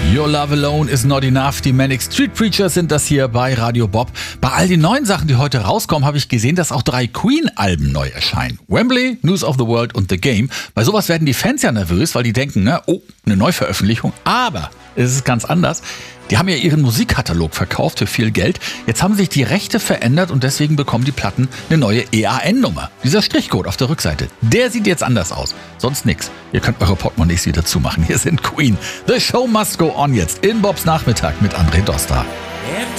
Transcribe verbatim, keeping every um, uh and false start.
Your Love Alone is Not Enough. Die Manic Street Preachers sind das hier bei Radio Bob. Bei all den neuen Sachen, die heute rauskommen, habe ich gesehen, dass auch drei Queen-Alben neu erscheinen. Wembley, News of the World und The Game. Bei sowas werden die Fans ja nervös, weil die denken, ne, oh, eine Neuveröffentlichung. Aber es ist ganz anders. Die haben ja ihren Musikkatalog verkauft für viel Geld. Jetzt haben sich die Rechte verändert und deswegen bekommen die Platten eine neue E A N-Nummer. Dieser Strichcode auf der Rückseite, der sieht jetzt anders aus. Sonst nix. Ihr könnt eure Portemonnaies wieder zumachen. Hier sind Queen. The Show Must Go On jetzt in Bobs Nachmittag mit André Doster.